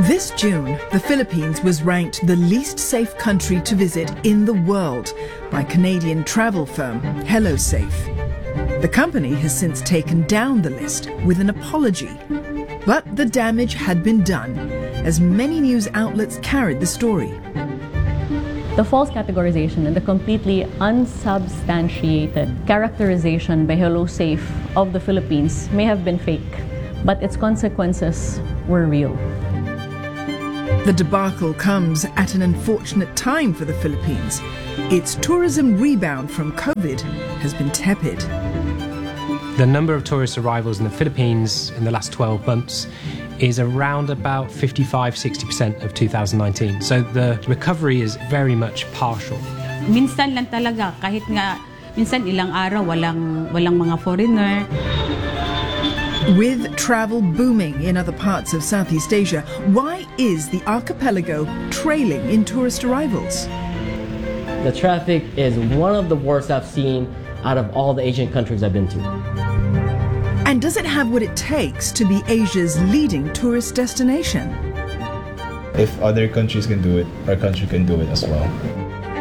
This June, the Philippines was ranked the least safe country to visit in the world by Canadian travel firm HelloSafe. The company has since taken down the list with an apology. But the damage had been done, as many news outlets carried the story. The false categorization and the completely unsubstantiated characterization by HelloSafe of the Philippines may have been fake, but its consequences were real. The debacle comes at an unfortunate time for the Philippines. Its tourism rebound from COVID has been tepid. The number of tourist arrivals in the Philippines in the last 12 months is around about 55-60% of 2019. So the recovery is very much partial. Minsan lang talaga, kahit nga minsan ilang araw walang mga foreigner. With travel booming in other parts of Southeast Asia, why is the archipelago trailing in tourist arrivals? The traffic is one of the worst I've seen out of all the Asian countries I've been to. And does it have what it takes to be Asia's leading tourist destination? If other countries can do it, our country can do it as well.